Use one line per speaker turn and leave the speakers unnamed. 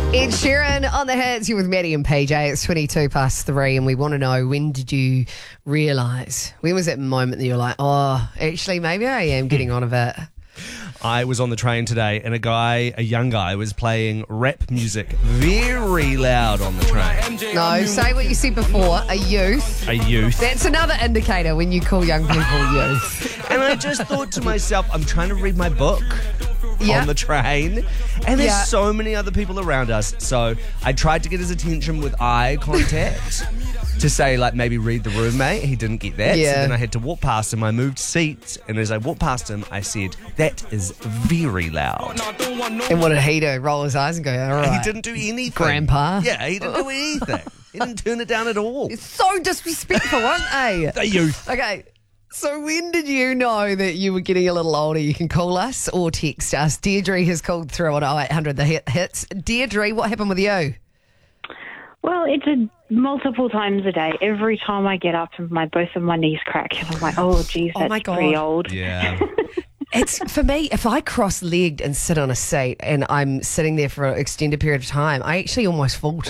Ed Sheeran on the hits. You're with Maddie and PJ. It's 22 past 3, and we want to know, when did you realise? When was that moment that you're like, oh, actually, maybe I am getting on a bit?
I was on the train today and a young guy, was playing rap music very loud on the train.
No, say what you said before, a youth.
A youth.
That's another indicator when you call young people youth.
And I just thought to myself, I'm trying to read my book on the train, and there's so many other people around us. So I tried to get his attention with eye contact to say, like, maybe read the room, mate. He didn't get that.
Yeah.
So then I had to walk past him. I moved seats, and as I walked past him, I said, that is very loud.
And what did he do? Roll his eyes and go, all right.
He didn't do anything.
Grandpa.
Yeah, he didn't do anything. He didn't turn it down at all.
It's so disrespectful, aren't they?
The youth.
Okay, so when did you know that you were getting a little older? You can call us or text us. Deirdre has called through on 0800 The Hits. Deirdre, what happened with you?
Well, it's multiple times a day. Every time I get up and both of my knees crack, and I'm like, oh, geez, that's
my God.
pretty old.
Yeah.
It's, for me, if I cross-legged and sit on a seat and I'm sitting there for an extended period of time, I actually almost fall